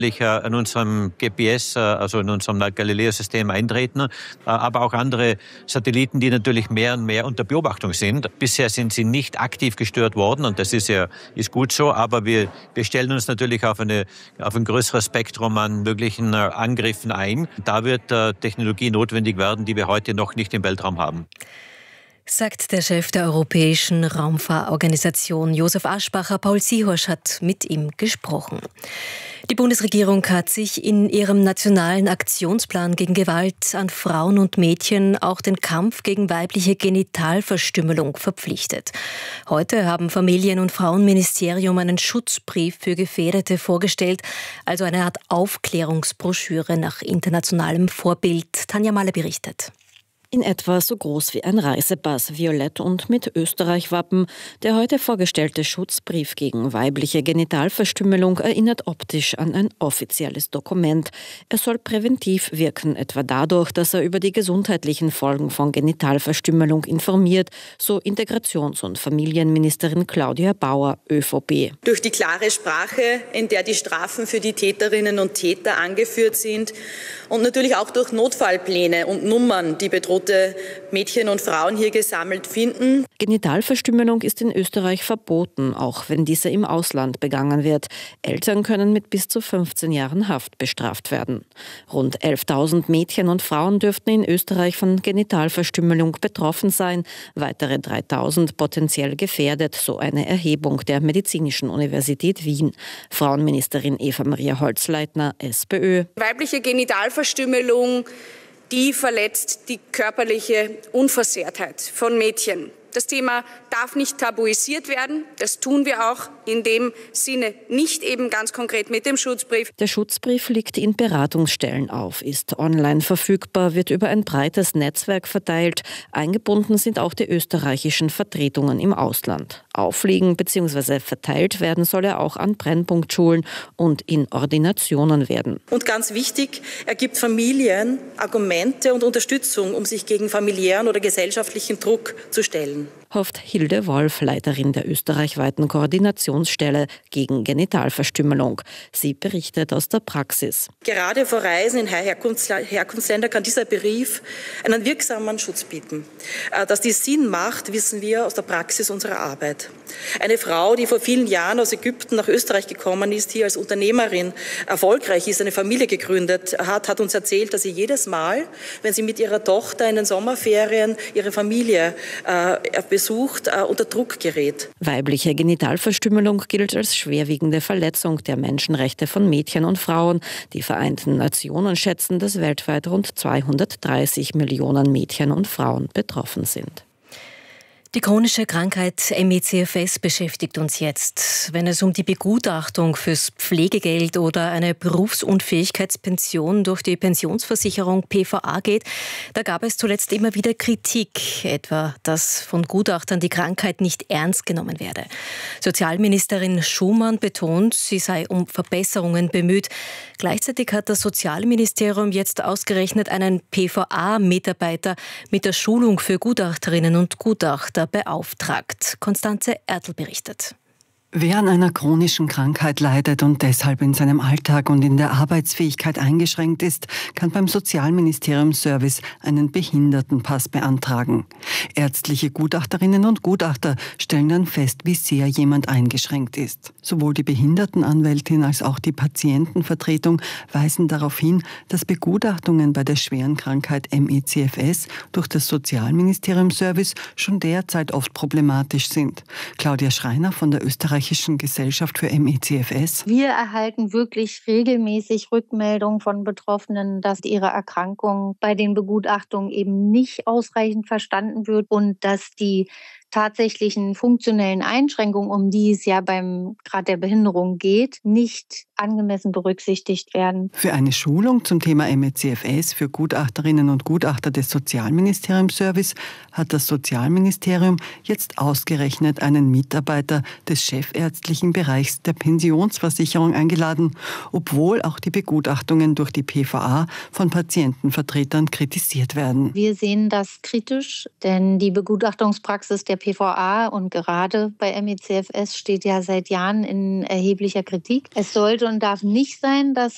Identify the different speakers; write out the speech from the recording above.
Speaker 1: in unserem GPS, also in unserem Galileo-System eintreten, aber auch andere Satelliten, die natürlich mehr und mehr unter Beobachtung sind. Bisher sind sie nicht aktiv gestört worden und das ist gut so, aber wir stellen uns natürlich auf ein größeres Spektrum an möglichen Angriffen ein. Da wird Technologie notwendig werden, die wir heute noch nicht im Weltraum haben.
Speaker 2: Sagt der Chef der Europäischen Raumfahrtorganisation Josef Aschbacher. Paul Sihorsch hat mit ihm gesprochen. Die Bundesregierung hat sich in ihrem nationalen Aktionsplan gegen Gewalt an Frauen und Mädchen auch den Kampf gegen weibliche Genitalverstümmelung verpflichtet. Heute haben Familien- und Frauenministerium einen Schutzbrief für Gefährdete vorgestellt, also eine Art Aufklärungsbroschüre nach internationalem Vorbild. Tanja Malle berichtet.
Speaker 3: In etwa so groß wie ein Reisepass, violett und mit Österreich-Wappen. Der heute vorgestellte Schutzbrief gegen weibliche Genitalverstümmelung erinnert optisch an ein offizielles Dokument. Er soll präventiv wirken, etwa dadurch, dass er über die gesundheitlichen Folgen von Genitalverstümmelung informiert, so Integrations- und Familienministerin Claudia Bauer, ÖVP.
Speaker 4: Durch die klare Sprache, in der die Strafen für die Täterinnen und Täter angeführt sind und natürlich auch durch Notfallpläne und Nummern, die bedrohte Mädchen und Frauen hier gesammelt finden.
Speaker 3: Genitalverstümmelung ist in Österreich verboten, auch wenn diese im Ausland begangen wird. Eltern können mit bis zu 15 Jahren Haft bestraft werden. Rund 11.000 Mädchen und Frauen dürften in Österreich von Genitalverstümmelung betroffen sein, weitere 3.000 potenziell gefährdet, so eine Erhebung der Medizinischen Universität Wien. Frauenministerin Eva-Maria Holzleitner, SPÖ.
Speaker 4: Weibliche Genitalverstümmelung, die verletzt die körperliche Unversehrtheit von Mädchen. Das Thema darf nicht tabuisiert werden. Das tun wir auch in dem Sinne nicht eben ganz konkret mit dem Schutzbrief.
Speaker 3: Der Schutzbrief liegt in Beratungsstellen auf, ist online verfügbar, wird über ein breites Netzwerk verteilt. Eingebunden sind auch die österreichischen Vertretungen im Ausland. Aufliegen bzw. verteilt werden soll er auch an Brennpunktschulen und in Ordinationen werden.
Speaker 4: Und ganz wichtig, er gibt Familien Argumente und Unterstützung, um sich gegen familiären oder gesellschaftlichen Druck zu stellen.
Speaker 3: Hofft Hilde Wolf, Leiterin der österreichweiten Koordinationsstelle gegen Genitalverstümmelung. Sie berichtet aus der Praxis.
Speaker 4: Gerade vor Reisen in Herkunftsländer kann dieser Brief einen wirksamen Schutz bieten. Dass dies Sinn macht, wissen wir aus der Praxis unserer Arbeit. Eine Frau, die vor vielen Jahren aus Ägypten nach Österreich gekommen ist, hier als Unternehmerin erfolgreich ist, eine Familie gegründet hat uns erzählt, dass sie jedes Mal, wenn sie mit ihrer Tochter in den Sommerferien ihre Familie besucht, unter Druck gerät.
Speaker 3: Weibliche Genitalverstümmelung gilt als schwerwiegende Verletzung der Menschenrechte von Mädchen und Frauen. Die Vereinten Nationen schätzen, dass weltweit rund 230 Millionen Mädchen und Frauen betroffen sind.
Speaker 2: Die chronische Krankheit ME/CFS beschäftigt uns jetzt. Wenn es um die Begutachtung fürs Pflegegeld oder eine Berufsunfähigkeitspension durch die Pensionsversicherung PVA geht, da gab es zuletzt immer wieder Kritik, etwa, dass von Gutachtern die Krankheit nicht ernst genommen werde. Sozialministerin Schumann betont, sie sei um Verbesserungen bemüht. Gleichzeitig hat das Sozialministerium jetzt ausgerechnet einen PVA-Mitarbeiter mit der Schulung für Gutachterinnen und Gutachter beauftragt. Konstanze Ertl berichtet.
Speaker 5: Wer an einer chronischen Krankheit leidet und deshalb in seinem Alltag und in der Arbeitsfähigkeit eingeschränkt ist, kann beim Sozialministerium Service einen Behindertenpass beantragen. Ärztliche Gutachterinnen und Gutachter stellen dann fest, wie sehr jemand eingeschränkt ist. Sowohl die Behindertenanwältin als auch die Patientenvertretung weisen darauf hin, dass Begutachtungen bei der schweren Krankheit ME/CFS durch das Sozialministerium Service schon derzeit oft problematisch sind. Claudia Schreiner von der Österreichischen Gesellschaft für ME/CFS.
Speaker 6: Wir erhalten wirklich regelmäßig Rückmeldungen von Betroffenen, dass ihre Erkrankung bei den Begutachtungen eben nicht ausreichend verstanden wird und dass die tatsächlichen funktionellen Einschränkungen, um die es ja beim Grad der Behinderung geht, nicht angemessen berücksichtigt werden.
Speaker 5: Für eine Schulung zum Thema ME/CFS für Gutachterinnen und Gutachter des Sozialministeriums Service hat das Sozialministerium jetzt ausgerechnet einen Mitarbeiter des chefärztlichen Bereichs der Pensionsversicherung eingeladen, obwohl auch die Begutachtungen durch die PVA von Patientenvertretern kritisiert werden.
Speaker 6: Wir sehen das kritisch, denn die Begutachtungspraxis der PVA und gerade bei ME/CFS steht ja seit Jahren in erheblicher Kritik. Es sollte und darf nicht sein, dass